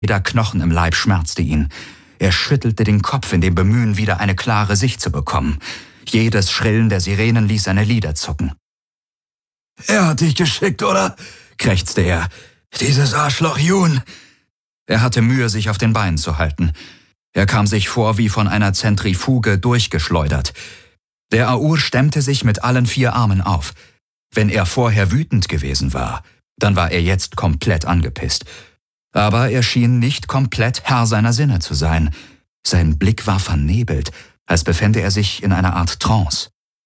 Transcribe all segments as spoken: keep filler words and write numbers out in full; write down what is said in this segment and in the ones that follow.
Jeder Knochen im Leib schmerzte ihn. Er schüttelte den Kopf in dem Bemühen, wieder eine klare Sicht zu bekommen. Jedes Schrillen der Sirenen ließ seine Lider zucken. »Er hat dich geschickt, oder?« krächzte er. »Dieses Arschloch Jun!« Er hatte Mühe, sich auf den Beinen zu halten. Er kam sich vor wie von einer Zentrifuge durchgeschleudert. Der Aur stemmte sich mit allen vier Armen auf. Wenn er vorher wütend gewesen war, dann war er jetzt komplett angepisst. Aber er schien nicht komplett Herr seiner Sinne zu sein. Sein Blick war vernebelt, als befände er sich in einer Art Trance.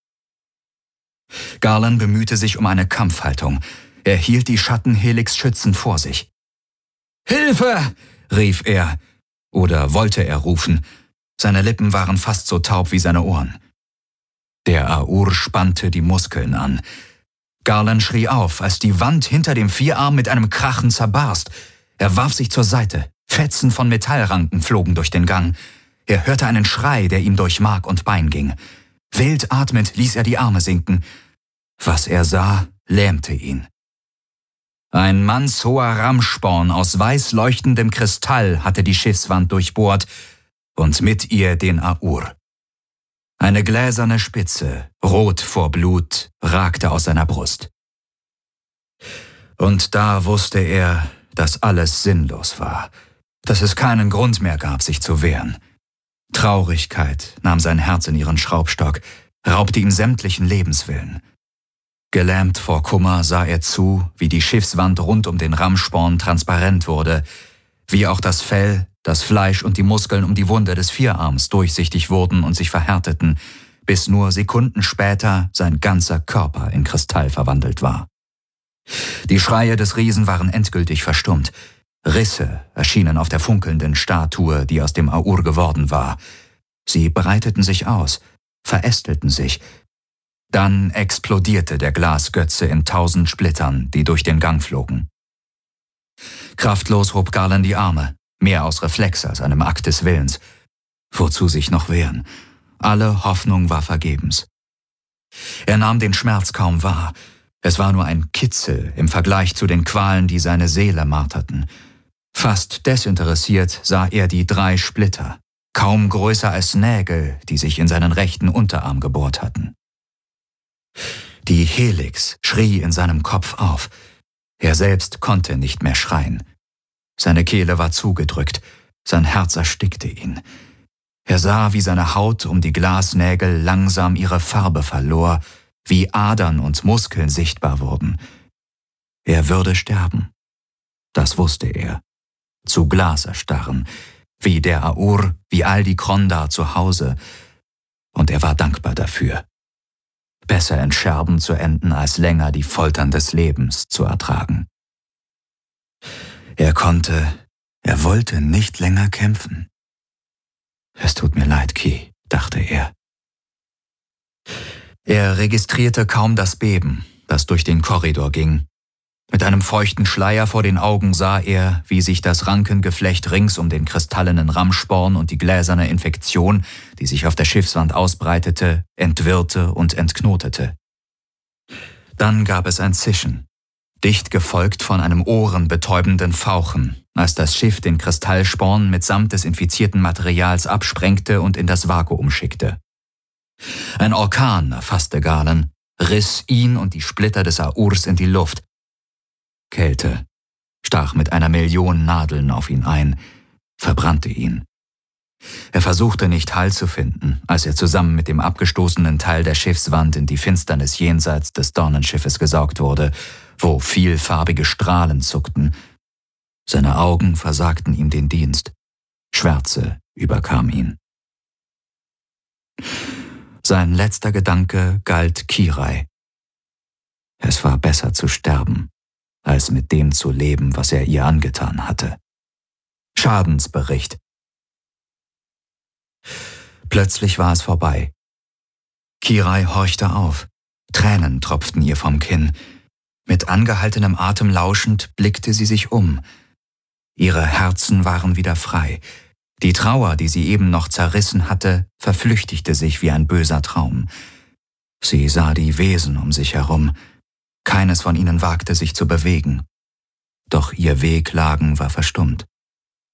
Garland bemühte sich um eine Kampfhaltung. Er hielt die Schatten Helix schützend vor sich. »Hilfe!« rief er. Oder wollte er rufen. Seine Lippen waren fast so taub wie seine Ohren. Der Aur spannte die Muskeln an. Garland schrie auf, als die Wand hinter dem Vierarm mit einem Krachen zerbarst. Er warf sich zur Seite. Fetzen von Metallranken flogen durch den Gang. Er hörte einen Schrei, der ihm durch Mark und Bein ging. Wild atmend ließ er die Arme sinken. Was er sah, lähmte ihn. Ein mannshoher Rammsporn aus weiß leuchtendem Kristall hatte die Schiffswand durchbohrt und mit ihr den Aur. Eine gläserne Spitze, rot vor Blut, ragte aus seiner Brust. Und da wusste er, dass alles sinnlos war, dass es keinen Grund mehr gab, sich zu wehren. Traurigkeit nahm sein Herz in ihren Schraubstock, raubte ihm sämtlichen Lebenswillen. Gelähmt vor Kummer sah er zu, wie die Schiffswand rund um den Rammsporn transparent wurde, wie auch das Fell, das Fleisch und die Muskeln um die Wunde des Vierarms durchsichtig wurden und sich verhärteten, bis nur Sekunden später sein ganzer Körper in Kristall verwandelt war. Die Schreie des Riesen waren endgültig verstummt. Risse erschienen auf der funkelnden Statue, die aus dem Aur geworden war. Sie breiteten sich aus, verästelten sich. Dann explodierte der Glasgötze in tausend Splittern, die durch den Gang flogen. Kraftlos hob Garland die Arme, mehr aus Reflex als einem Akt des Willens. Wozu sich noch wehren? Alle Hoffnung war vergebens. Er nahm den Schmerz kaum wahr. Es war nur ein Kitzel im Vergleich zu den Qualen, die seine Seele marterten. Fast desinteressiert sah er die drei Splitter, kaum größer als Nägel, die sich in seinen rechten Unterarm gebohrt hatten. Die Helix schrie in seinem Kopf auf. Er selbst konnte nicht mehr schreien. Seine Kehle war zugedrückt, sein Herz erstickte ihn. Er sah, wie seine Haut um die Glasnägel langsam ihre Farbe verlor, wie Adern und Muskeln sichtbar wurden. Er würde sterben. Das wusste er. Zu Glas erstarren, wie der Aur, wie all die Krondar zu Hause. Und er war dankbar dafür. Besser in Scherben zu enden, als länger die Foltern des Lebens zu ertragen. Er konnte, er wollte nicht länger kämpfen. »Es tut mir leid, Ki«, dachte er. Er registrierte kaum das Beben, das durch den Korridor ging. Mit einem feuchten Schleier vor den Augen sah er, wie sich das Rankengeflecht rings um den kristallenen Rammsporn und die gläserne Infektion, die sich auf der Schiffswand ausbreitete, entwirrte und entknotete. Dann gab es ein Zischen, dicht gefolgt von einem ohrenbetäubenden Fauchen, als das Schiff den Kristallsporn mitsamt des infizierten Materials absprengte und in das Vakuum schickte. Ein Orkan erfasste Garland, riss ihn und die Splitter des Aurs in die Luft. Kälte stach mit einer Million Nadeln auf ihn ein, verbrannte ihn. Er versuchte nicht Halt zu finden, als er zusammen mit dem abgestoßenen Teil der Schiffswand in die Finsternis jenseits des Dornenschiffes gesaugt wurde, wo vielfarbige Strahlen zuckten. Seine Augen versagten ihm den Dienst. Schwärze überkam ihn. Sein letzter Gedanke galt Kirai. Es war besser zu sterben, als mit dem zu leben, was er ihr angetan hatte. Schadensbericht. Plötzlich war es vorbei. Kirai horchte auf. Tränen tropften ihr vom Kinn. Mit angehaltenem Atem lauschend blickte sie sich um. Ihre Herzen waren wieder frei. Die Trauer, die sie eben noch zerrissen hatte, verflüchtigte sich wie ein böser Traum. Sie sah die Wesen um sich herum. Keines von ihnen wagte sich zu bewegen. Doch ihr Wehklagen war verstummt.